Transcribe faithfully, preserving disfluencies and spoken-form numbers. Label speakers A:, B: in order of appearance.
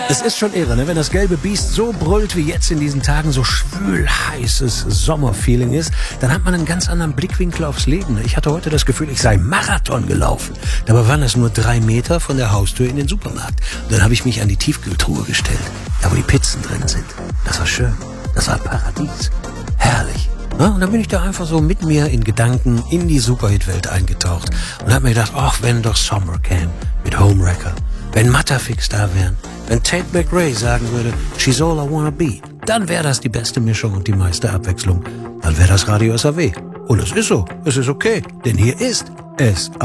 A: Es ist schon irre, ne? Wenn das gelbe Biest so brüllt wie jetzt in diesen Tagen, so schwül heißes Sommerfeeling ist, dann hat man einen ganz anderen Blickwinkel aufs Leben. Ich hatte heute das Gefühl, ich sei Marathon gelaufen. Dabei waren es nur drei Meter von der Haustür in den Supermarkt. Und dann habe ich mich an die Tiefkühltruhe gestellt, da wo die Pizzen drin sind. Das war schön. Das war Paradies. Herrlich. Ja, und dann bin ich da einfach so mit mir in Gedanken in die Superhit-Welt eingetaucht und habe mir gedacht, ach, wenn doch Summer käme mit Homewrecker, wenn Matterfix da wären, wenn Tate McRae sagen würde, she's all I wanna be, dann wäre das die beste Mischung und die meiste Abwechslung. Dann wäre das Radio S A W. Und es ist so, es ist okay, denn hier ist S A W.